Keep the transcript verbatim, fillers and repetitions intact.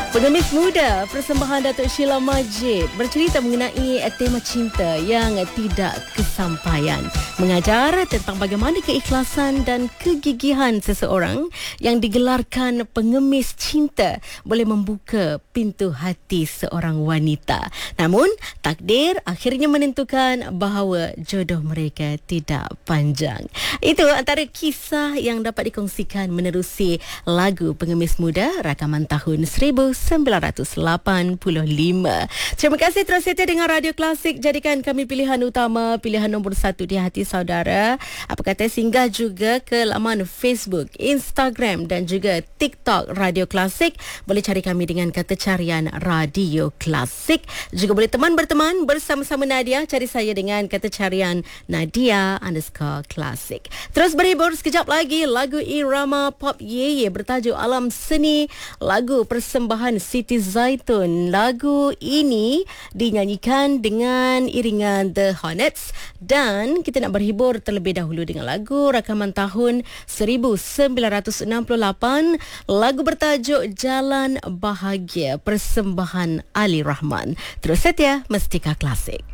Pengemis muda persembahan Datuk Sheila Majid bercerita mengenai tema cinta yang tidak kesampaian. Mengajar tentang bagaimana keikhlasan dan kegigihan seseorang yang digelarkan pengemis cinta boleh membuka pintu hati seorang wanita. Namun, takdir akhirnya menentukan bahawa jodoh mereka tidak panjang. Itu antara kisah yang dapat dikongsikan menerusi lagu Pengemis Muda rakaman tahun seribu sembilan ratus lapan puluh lima. Terima kasih terus setia dengan Radio Klasik. Jadikan kami pilihan utama, pilihan nombor satu di hati saudara. Apa kata singgah juga ke laman Facebook, Instagram dan juga TikTok Radio Klasik. Boleh cari kami dengan kata carian Radio Klasik. Juga boleh teman berteman bersama-sama Nadia. Cari saya dengan kata carian Nadia underscore Klasik. Terus berhibur sekejap lagi lagu irama pop Ye Ye bertajuk Alam Seni, lagu persembahan Siti Zaitun. Lagu ini dinyanyikan dengan iringan The Hornets dan kita nak berhibur terlebih dahulu dengan lagu rakaman tahun seribu sembilan ratus enam puluh lapan, lagu bertajuk Jalan Bahagia persembahan Ali Rahman. Terus setia Mestika Klasik.